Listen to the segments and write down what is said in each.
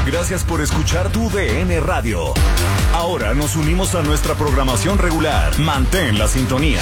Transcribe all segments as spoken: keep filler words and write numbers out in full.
Gracias por escuchar Tu D N Radio. Ahora nos unimos a nuestra programación regular. Mantén la sintonía.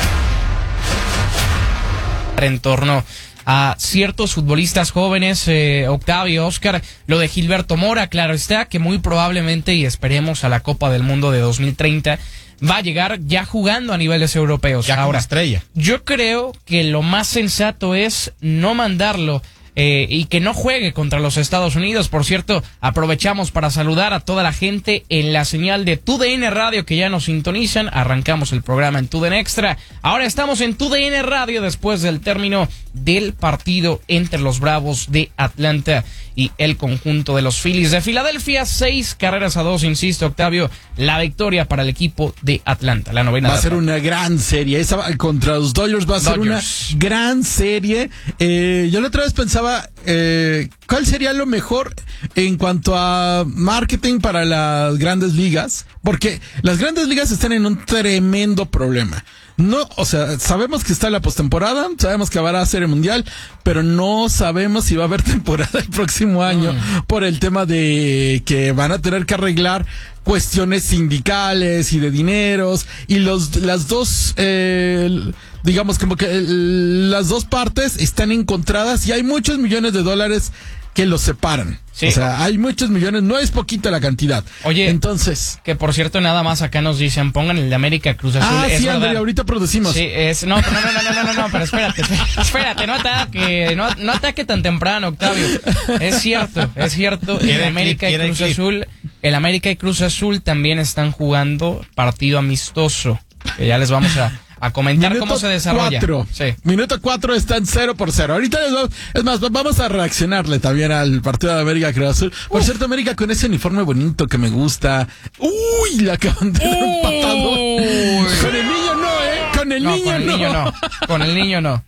En torno a ciertos futbolistas jóvenes, eh, Octavio, Oscar, lo de Gilberto Mora, claro está que muy probablemente, y esperemos, a la Copa del Mundo de dos mil treinta va a llegar ya jugando a niveles europeos. Ya ahora, como estrella. Yo creo que lo más sensato es no mandarlo eh, y que no juegue contra los Estados Unidos. Por cierto, aprovechamos para saludar a toda la gente en la señal de Tu D N Radio que ya nos sintonizan. Arrancamos el programa en Tu D N Extra. Ahora estamos en Tu D N Radio después del término del partido entre los Bravos de Atlanta y el conjunto de los Phillies de Filadelfia. Seis carreras a dos, insisto, Octavio, la victoria para el equipo de Atlanta, la novena. Va a ser una gran serie. Esa va, contra los Dodgers va a ser Dodgers. una gran serie. Eh, yo la otra vez pensaba, eh, ¿cuál sería lo mejor en cuanto a marketing para las grandes ligas? Porque las grandes ligas están en un tremendo problema. No, o sea, sabemos que está la postemporada, sabemos que habrá serie mundial, pero no sabemos si va a haber temporada el próximo año mm. por el tema de que van a tener que arreglar cuestiones sindicales y de dineros, y los las dos eh, digamos como que el, las dos partes están encontradas y hay muchos millones de dólares que los separan. Sí. O sea, hay muchos millones, no es poquita la cantidad. Oye, entonces, que por cierto, nada más acá nos dicen, pongan el de América Cruz Azul. Ah, es sí, André, ahorita producimos. Sí, es, no, no, no, no, no, no, no, pero espérate, espérate, espérate, no ataque, no, no ataque tan temprano, Octavio. Es cierto, es cierto, el América y Cruz Azul, el América y Cruz Azul también están jugando partido amistoso, que ya les vamos a... a comentar minuto cómo se desarrolla. Cuatro. Sí. Minuto cuatro están cero por cero. Ahorita les vamos, es más, vamos a reaccionarle también al partido de América Cruz Azul. Por uh. cierto, América con ese uniforme bonito que me gusta. Uy, la acaban de empatado. Con el niño no, eh. Con el no, niño con el no. niño no. Con el niño no.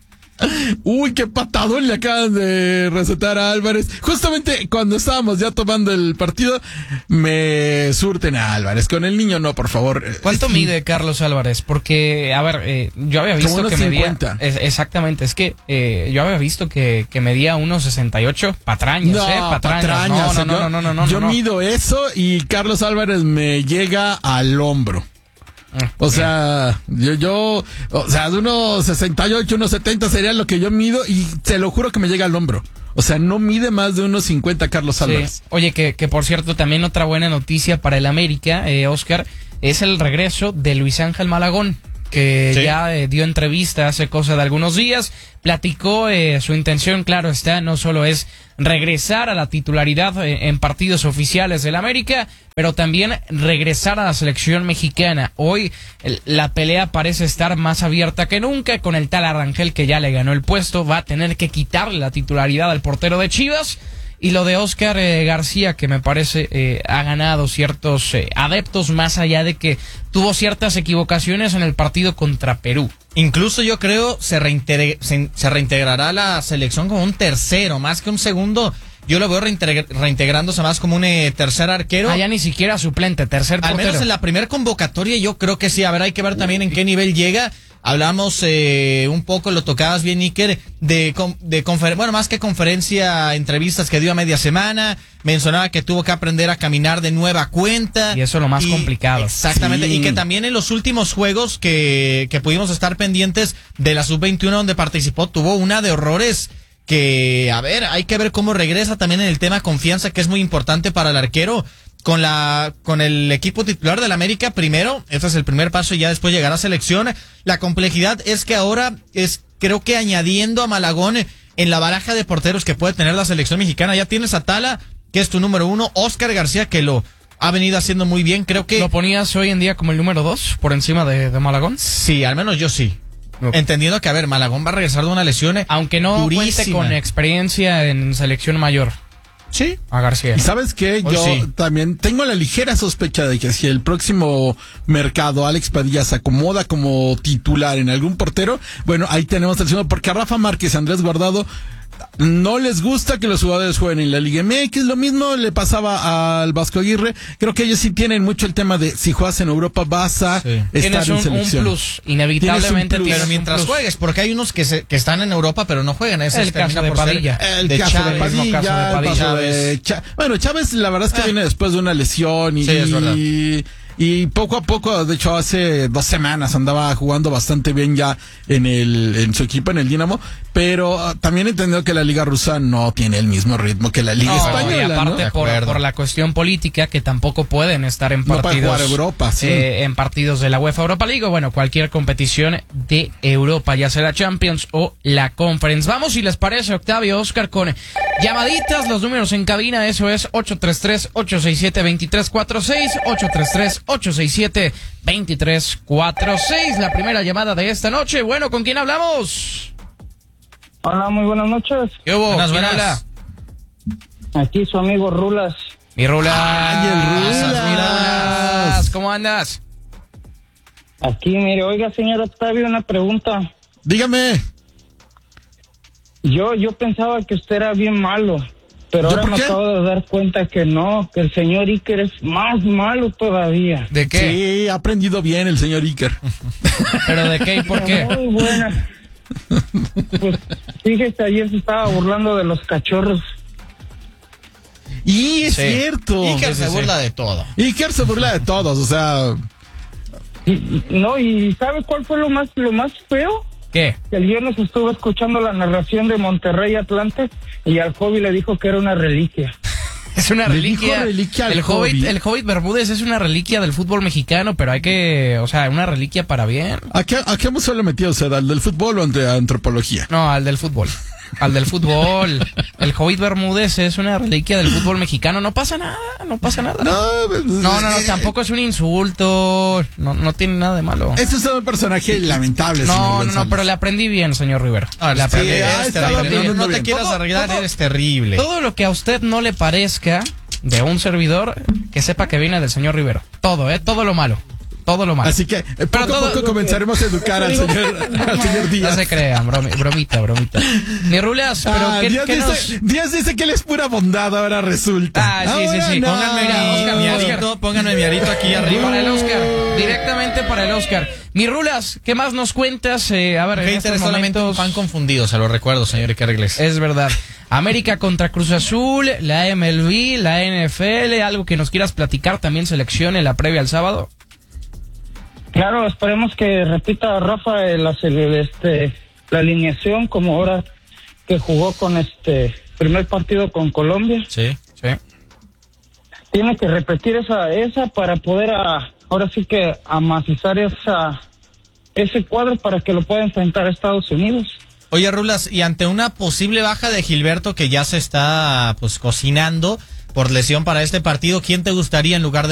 Uy, qué patadón le acaban de recetar a Álvarez. Justamente cuando estábamos ya tomando el partido, me surten a Álvarez. Con el niño no, por favor. ¿Cuánto es... mide Carlos Álvarez? Porque, a ver, eh, yo había visto como que medía... Es, exactamente, es que eh, yo había visto que, que medía uno sesenta y ocho. Patrañas, no, ¿eh? Patrañas. patrañas. No, no, no, no, no, no, Yo no, no. mido eso y Carlos Álvarez me llega al hombro. O sea, yo, yo, o sea, de unos sesenta y ocho, unos setenta sería lo que yo mido y te lo juro que me llega al hombro. O sea, no mide más de unos cincuenta Carlos Álvarez. Sí. Oye, que, que por cierto, también otra buena noticia para el América, eh, Oscar, es el regreso de Luis Ángel Malagón, que sí. ya eh, dio entrevista hace cosa de algunos días, platicó eh, su intención, claro está, no solo es regresar a la titularidad eh, en partidos oficiales del América, pero también regresar a la selección mexicana. Hoy el, la pelea parece estar más abierta que nunca, con el tal Arrangel que ya le ganó el puesto, va a tener que quitarle la titularidad al portero de Chivas. Y lo de Oscar eh, García, que me parece eh, ha ganado ciertos eh, adeptos, más allá de que tuvo ciertas equivocaciones en el partido contra Perú. Incluso yo creo se, reintegre, se, se reintegrará la selección como un tercero, más que un segundo. Yo lo veo reintegr reintegrándose más como un eh, tercer arquero. Ah, ya ni siquiera suplente, tercer portero. Al menos en la primera convocatoria yo creo que sí. A ver, hay que ver también en qué nivel llega. Hablamos eh, un poco, lo tocabas bien, Iker, de, de conferencia, bueno, más que conferencia, entrevistas que dio a media semana, mencionaba que tuvo que aprender a caminar de nueva cuenta. Y eso es lo más y, complicado. Exactamente, sí. Y que también en los últimos juegos que, que pudimos estar pendientes de la sub veintiuno donde participó, tuvo una de horrores que, a ver, hay que ver cómo regresa también en el tema confianza, que es muy importante para el arquero. Con la con el equipo titular del América primero, este es el primer paso y ya después llegará a selección. La complejidad es que ahora es, creo que añadiendo a Malagón en la baraja de porteros que puede tener la selección mexicana, ya tienes a Tala, que es tu número uno, Oscar García, que lo ha venido haciendo muy bien, creo que... ¿Lo ponías hoy en día como el número dos por encima de, de Malagón? Sí, al menos yo sí. Okay. Entendiendo que, a ver, Malagón va a regresar de una lesión aunque no durísima. Cuente con experiencia en selección mayor. Sí, a García. ¿Y sabes qué? Yo sí. también tengo la ligera sospecha de que si el próximo mercado Alex Padilla se acomoda como titular en algún portero, bueno, ahí tenemos el segundo, porque a Rafa Márquez, Andrés Guardado, no les gusta que los jugadores jueguen en la Liga M X. Lo mismo le pasaba al Vasco Aguirre. Creo que ellos sí tienen mucho el tema de si juegas en Europa vas a sí. estar Tienes un, en selección. un plus, inevitablemente. Un plus. Pero mientras juegues, porque hay unos que se, que están en Europa pero no juegan. Ese El caso de por ser Padilla. El de caso Chávez, de Padilla, caso de el Padilla. caso de Chá- bueno, Chávez la verdad es que Ah. viene después de una lesión y, Sí, es verdad. y, y poco a poco, de hecho hace dos semanas andaba jugando bastante bien ya en el en su equipo, en el Dinamo, pero uh, también entendió que la Liga Rusa no tiene el mismo ritmo que la Liga No, Española, y ¿no? aparte por, por la cuestión política que tampoco pueden estar en No para partidos jugar Europa, sí. eh, en partidos de la UEFA Europa League o bueno, cualquier competición de Europa, ya sea la Champions o la Conference. Vamos, si les parece, Octavio, Oscar, con llamaditas, los números en cabina, eso es ocho tres tres, ocho seis siete, dos tres cuatro seis, ocho tres tres, ocho seis siete, dos tres cuatro seis. La primera llamada de esta noche. Bueno, ¿con quién hablamos? Hola, muy buenas noches. ¿Qué hubo? Buenas, ¿Quién buenas. habla? Aquí su amigo Rulas. Mi Rulas. Ay, el Rulas. Mi Rulas. ¿Cómo andas? Aquí, mire, oiga, señor Octavio, una pregunta. Dígame. Yo yo pensaba que usted era bien malo, pero ¿Yo ahora por me qué? acabo de dar cuenta que no, que el señor Iker es más malo todavía. ¿De qué? Sí, ha aprendido bien el señor Iker. ¿Pero de qué y por qué? Muy buena. Pues fíjese, ayer se estaba burlando de los cachorros. Y es Sí. cierto. Iker Sí, se sí, burla de todo. Iker se burla de todos, o sea, Y- No, y ¿sabe cuál fue lo más lo más feo? ¿Qué? Que el viernes estuve escuchando la narración de Monterrey Atlante y al Kobe le dijo que era una reliquia. Es una Le reliquia. dijo reliquia al el Hobbit, Hobbit. el Hobbit Bermúdez es una reliquia del fútbol mexicano, pero hay que, o sea, una reliquia para bien. ¿a qué, a qué hemos solo metido usted? ¿Al del fútbol o ante antropología? No, al del fútbol. Al del fútbol. El Hobbit Bermúdez es una reliquia del fútbol mexicano. No pasa nada, no pasa nada. No, pues, No, no, no, eh, tampoco es un insulto. No, no tiene nada de malo. Ese es un personaje lamentable, señor No, no, no, González. pero le aprendí bien, señor Rivera. Ah, le sí, aprendí. eres ah, estaba terrible. aprendiendo No, no te bien. quieras Todo- arreglar, todo- eres terrible. Todo lo que a usted no le parezca de un servidor, que sepa que viene del señor Rivera. Todo, ¿eh? Todo lo malo. Todo lo malo. Así que eh, poco Pero a todo- poco comenzaremos a educar al señor, al señor No Díaz. se crean, bromi- bromita, bromita. Ni Rulas, pero Ah, ¿qué, Díaz, qué dice, nos...? Díaz dice que él es pura bondad, ahora resulta. Ah, sí, sí, Ahora sí. no. Pónganme Pónganme Mira, mi, Oscar, mi Oscar. arito, pónganme mi arito aquí arriba. Para el Oscar, directamente para el Oscar. Mi Rulas, ¿qué más nos cuentas? Eh, a ver, en Hater estos es solamente un momentos... fan confundido, se lo recuerdo, señor Iker Iglesias. Es verdad. América contra Cruz Azul, la M L B, la N F L, algo que nos quieras platicar, también selección en la previa al sábado. Claro, esperemos que repita Rafa el, el, este, la alineación como ahora que jugó con este primer partido con Colombia. Sí. Sí. Tiene que repetir esa esa para poder a, ahora sí que amacizar esa ese cuadro para que lo pueda enfrentar a Estados Unidos. Oye, Rulas, y ante una posible baja de Gilberto que ya se está pues cocinando por lesión para este partido, ¿quién te gustaría en lugar de